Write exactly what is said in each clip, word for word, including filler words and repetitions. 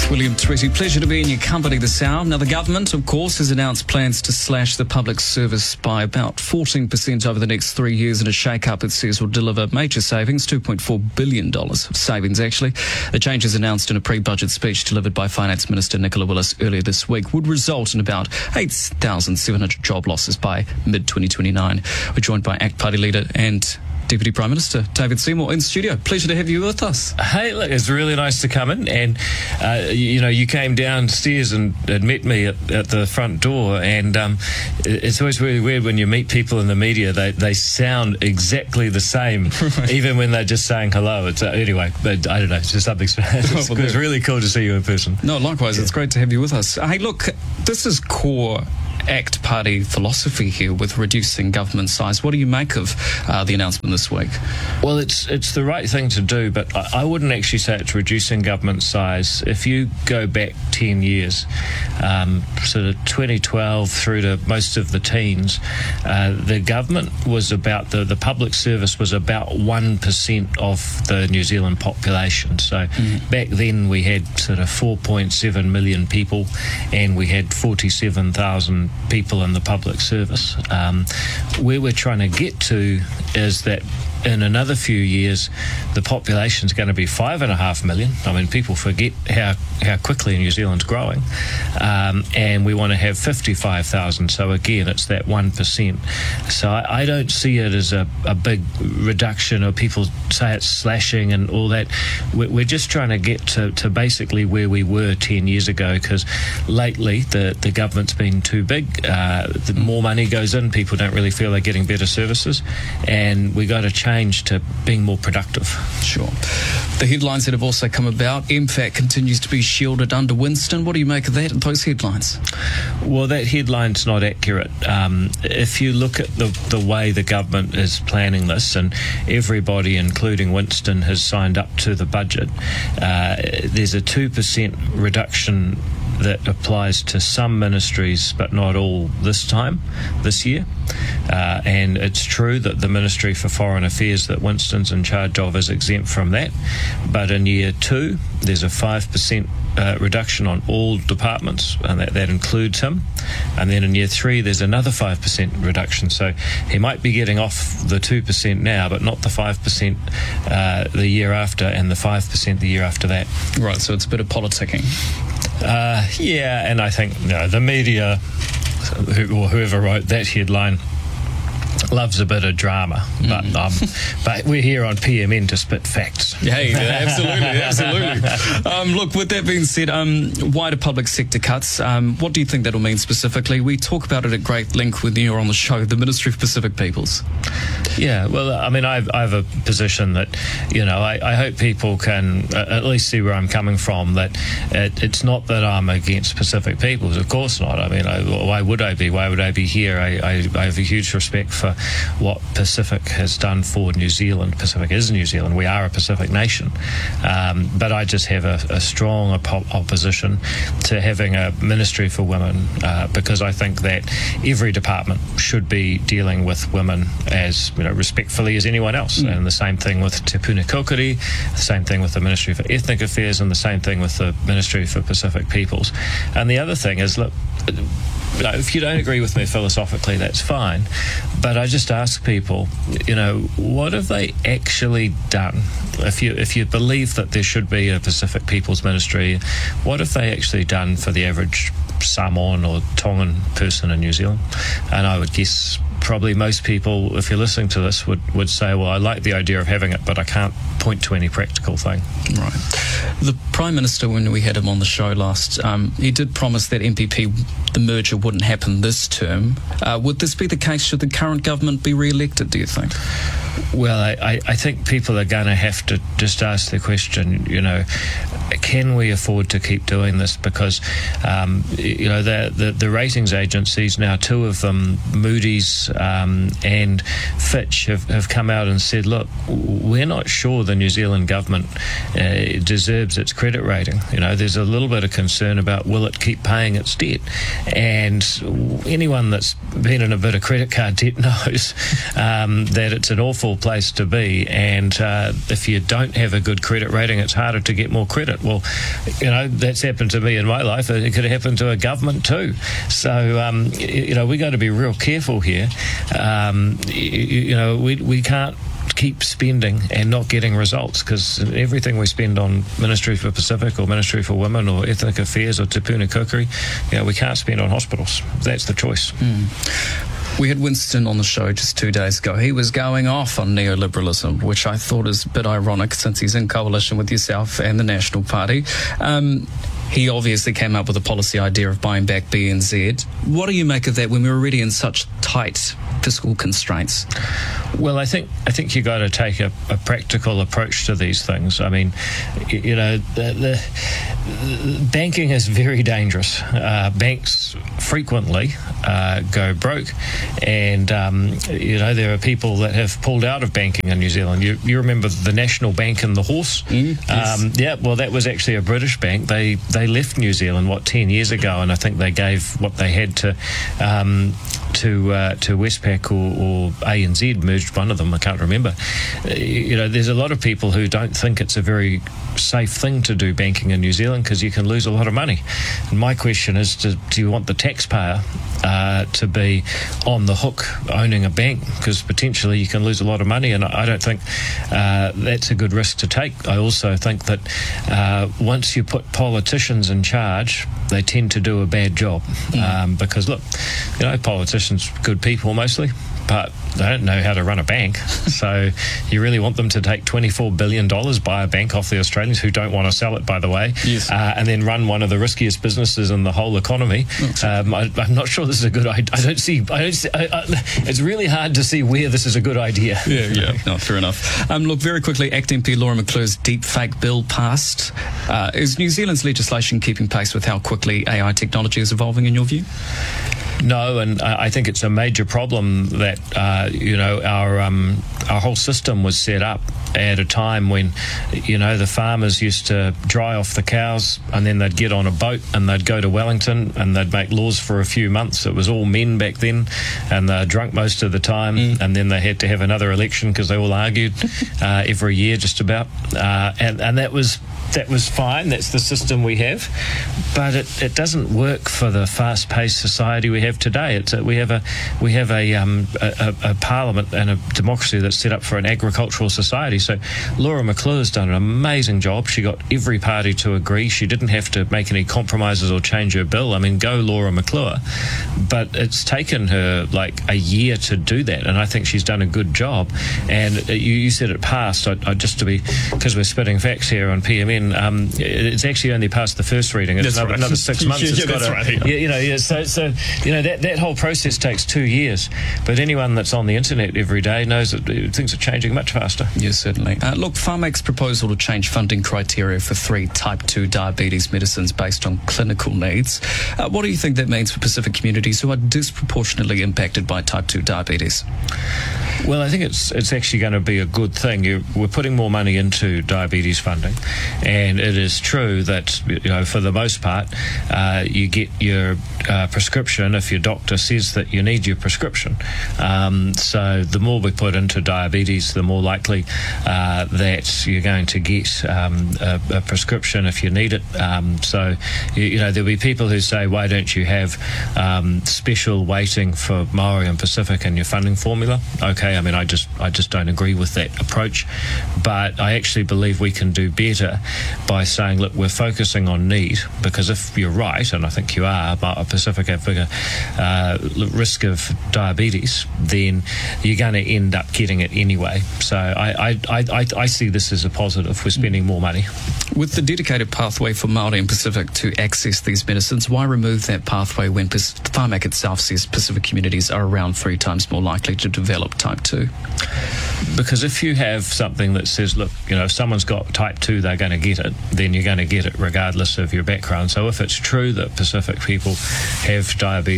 William Tweedy, pleasure to be in your company this hour. Now, the government, of course, has announced plans to slash the public service by about fourteen percent over the next three years in a shake-up it says will deliver major savings, two point four billion dollars of savings, actually. The changes announced in a pre-budget speech delivered by Finance Minister Nicola Willis earlier this week would result in about eight thousand seven hundred job losses by mid twenty twenty-nine. We're joined by ACT Party leader and Deputy Prime Minister David Seymour in studio. Pleasure to have you with us. Hey, look, it's really nice to come in, and uh, you, you know, you came downstairs and, and met me at, at the front door, and um, it's always really weird when you meet people in the media. They they sound exactly the same, even when they're just saying hello. It's uh, anyway, but I don't know. It's just something. It's, well, it's really cool to see you in person. No, likewise. Yeah. It's great to have you with us. Hey, look, this is core ACT Party philosophy here with reducing government size. What do you make of uh, the announcement this week? Well, it's it's the right thing to do, but I, I wouldn't actually say it's reducing government size. If you go back ten years, um, sort of twenty twelve through to most of the teens, uh, the government was about, the, the public service was about one percent of the New Zealand population. So mm. back then we had sort of four point seven million people, and we had forty-seven thousand people in the public service. Um, where we're trying to get to is that in another few years, the population's going to be five and a half million. I mean, people forget how, how quickly New Zealand's growing. Um, and we want to have fifty-five thousand. So again, it's that one percent. So I, I don't see it as a, a big reduction, or people say it's slashing and all that. We're, we're just trying to get to, to basically where we were ten years ago, because lately the, the government's been too big. Uh, the more money goes in, people don't really feel they're getting better services. And we got to change change to being more productive. Sure. The headlines that have also come about, M FAT continues to be shielded under Winston. What do you make of that, those headlines? Well, that headline's not accurate. Um, if you look at the, the way the government is planning this, and everybody, including Winston, has signed up to the budget, uh, there's a two percent reduction that applies to some ministries but not all this time, this year. Uh, and it's true that the Ministry for Foreign Affairs that Winston's in charge of is exempt from that. But in year two, there's a five percent uh, reduction on all departments, and that, that includes him. And then in year three, there's another five percent reduction. So he might be getting off the two percent now, but not the five percent uh, the year after, and the five percent the year after that. Right, so it's a bit of politicking. Uh, yeah, and I think you know, the media, who, or whoever wrote that headline, loves a bit of drama, but mm. um, but we're here on P M N to spit facts. Yeah, absolutely, absolutely. Um, look, with that being said, um, wider public sector cuts, um, what do you think that'll mean specifically? We talk about it at great length when you're on the show, the Ministry of Pacific Peoples. Yeah, well, I mean, I've, I have a position that, you know, I, I hope people can uh, at least see where I'm coming from, that it, it's not that I'm against Pacific Peoples, of course not. I mean, I, why would I be? Why would I be here? I, I, I have a huge respect for what Pacific has done for New Zealand. Pacific is New Zealand. We are a Pacific nation. Um, but I just have a, a strong op- opposition to having a Ministry for Women, uh, because I think that every department should be dealing with women as, you know, respectfully as anyone else. Mm. And the same thing with Te Puna Kōkiri, the same thing with the Ministry for Ethnic Affairs, and the same thing with the Ministry for Pacific Peoples. And the other thing is, look, you know, if you don't agree with me philosophically, that's fine. But I just ask people, you know, what have they actually done? If you if you believe that there should be a Pacific Peoples Ministry, what have they actually done for the average Samoan or Tongan person in New Zealand? And I would guess probably most people, if you're listening to this, would, would say, well, I like the idea of having it, but I can't point to any practical thing. Right. The Prime Minister, when we had him on the show last, um, he did promise that M P P, the merger wouldn't happen this term. Uh, would this be the case should the current government be re-elected, do you think? Well, I, I think people are going to have to just ask the question, you know, can we afford to keep doing this? Because, um, you know, the, the, the ratings agencies now, two of them, Moody's um, and Fitch, have, have come out and said, look, we're not sure the New Zealand government uh, deserves its credit rating. You know, there's a little bit of concern about will it keep paying its debt. And anyone that's been in a bit of credit card debt knows um, that it's an awful place to be. And uh, if you don't have a good credit rating, it's harder to get more credit. it. Well, you know, that's happened to me in my life. It could happen to a government too. So, um, you know, we got to be real careful here. Um, you, you know, we we can't keep spending and not getting results, because everything we spend on Ministry for Pacific or Ministry for Women or Ethnic Affairs or Te Puna Kukuri, you know, we can't spend on hospitals. That's the choice. Mm. We had Winston on the show just two days ago. He was going off on neoliberalism, which I thought is a bit ironic since he's in coalition with yourself and the National Party. Um, He obviously came up with a policy idea of buying back B N Z. What do you make of that when we're already in such tight fiscal constraints? Well, I think I think you got to take a, a practical approach to these things. I mean, you, you know, the, the, the banking is very dangerous. Uh, banks frequently uh, go broke, and um, you know, there are people that have pulled out of banking in New Zealand. You, you remember the National Bank and the Horse? Mm, yes. um, yeah, well, that was actually a British bank. They they left New Zealand what ten years ago, and I think they gave what they had to um, to uh, to Westpac or, or A N Z, merged one of them. I can't remember. Uh, you know, there's a lot of people who don't think it's a very safe thing to do banking in New Zealand because you can lose a lot of money. And my question is, do, do you want the taxpayer uh, to be on the hook owning a bank, because potentially you can lose a lot of money? And I don't think uh, that's a good risk to take. I also think that uh, once you put politicians in charge, they tend to do a bad job. Mm. Um, because look, you know, politicians, good people mostly, but they don't know how to run a bank. So you really want them to take twenty-four billion dollars, buy a bank off the Australians who don't want to sell it, by the way, yes. uh, and then run one of the riskiest businesses in the whole economy. Um, I, I'm not sure this is a good idea. I don't see, I don't see I, I, it's really hard to see where this is a good idea. Yeah, yeah, no, fair enough. Um, look, very quickly, Act M P Laura McClure's deepfake bill passed. Uh, is New Zealand's legislation keeping pace with how quickly A I technology is evolving, in your view? No, and I think it's a major problem that uh, you know our um, our whole system was set up at a time when, you know, the farmers used to dry off the cows and then they'd get on a boat and they'd go to Wellington and they'd make laws for a few months. It was all men back then, and they're drunk most of the time, mm. and then they had to have another election because they all argued uh, every year just about, uh, and and that was. That was fine. That's the system we have, but it, it doesn't work for the fast-paced society we have today. It's a, we have a we have a, um, a, a parliament and a democracy that's set up for an agricultural society. So Laura McClure's done an amazing job. She got every party to agree. She didn't have to make any compromises or change her bill. I mean, go Laura McClure. But it's taken her like a year to do that, and I think she's done a good job. And you, you said it passed. I, I, just to be, because we're spitting facts here on P M N. Um, it's actually only passed the first reading. It's another, right. another six months. yeah, it's yeah, got that's a, right. Yeah, you know, yeah, so, so you know that, that whole process takes two years. But anyone that's on the internet every day knows that things are changing much faster. Yes, certainly. Uh, look, Pharmac's proposal to change funding criteria for three type two diabetes medicines based on clinical needs. Uh, what do you think that means for Pacific communities who are disproportionately impacted by type two diabetes? Well, I think it's it's actually going to be a good thing. You, we're putting more money into diabetes funding, and it is true that, you know, for the most part, uh, you get your uh, prescription if your doctor says that you need your prescription. Um, so the more we put into diabetes, the more likely uh, that you're going to get um, a, a prescription if you need it. Um, so, you, you know, there'll be people who say, why don't you have um, special weighting for Maori and Pacific in your funding formula? Okay. I mean, I just I just don't agree with that approach, but I actually believe we can do better by saying, look, we're focusing on need, because if you're right, and I think you are, about a Pacific Africa uh, risk of diabetes, then you're going to end up getting it anyway. So I, I, I, I see this as a positive. We're spending more money. With the dedicated pathway for Māori and Pacific to access these medicines, why remove that pathway when Pharmac itself says Pacific communities are around three times more likely to develop type two? Because if you have something that says, look, you know, if someone's got type two, they're going to get it, then you're going to get it regardless of your background. So if it's true that Pacific people have diabetes,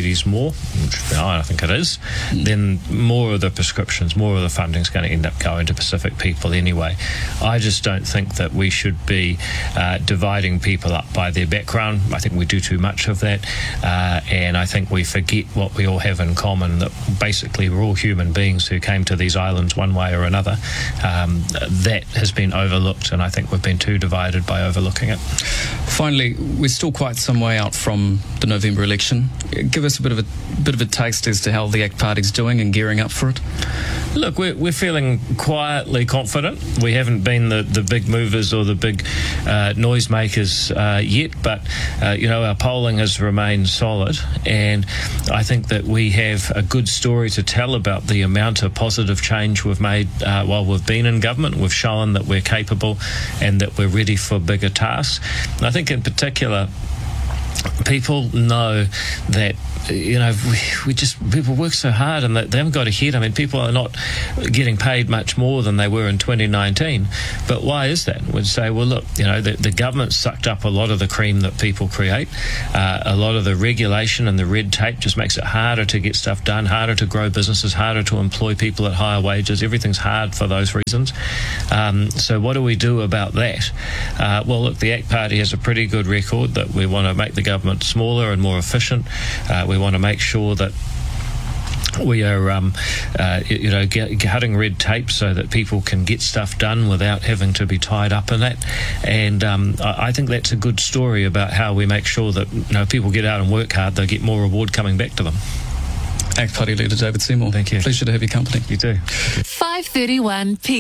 diabetes more, which I think it is, mm. then more of the prescriptions, more of the funding is going to end up going to Pacific people anyway. I just don't think that we should be uh, dividing people up by their background. I think we do too much of that, uh, and I think we forget what we all have in common, that basically we're all human beings who came to these islands one way or another. Um, that has been overlooked, and I think we've been too divided by overlooking it. Finally, we're still quite some way out from the November election. Give us a bit of a bit of a taste as to how the ACT Party's doing and gearing up for it. Look, we're, we're feeling quietly confident. We haven't been the, the big movers or the big uh, noisemakers uh, yet, but uh, you know, our polling has remained solid, and I think that we have a good story to tell about the amount of positive change we've made uh, while we've been in government. We've shown that we're capable and that we're ready for bigger tasks. And I think in particular, people know that, you know, we, we just, people work so hard and they, they haven't got ahead. I mean, people are not getting paid much more than they were in twenty nineteen. But why is that? We'd say, well, look, you know, the, the government sucked up a lot of the cream that people create. Uh, a lot of the regulation and the red tape just makes it harder to get stuff done, harder to grow businesses, harder to employ people at higher wages. Everything's hard for those reasons. Um, so what do we do about that? Uh, well, look, the ACT Party has a pretty good record that we want to make the government smaller and more efficient. Uh, we want to make sure that we are, um, uh, you know, get, cutting red tape so that people can get stuff done without having to be tied up in that. And um, I, I think that's a good story about how we make sure that, you know, people get out and work hard, they get more reward coming back to them. ACT Party leader David Seymour. Thank you. Pleasure to have your company. You too. five thirty-one p m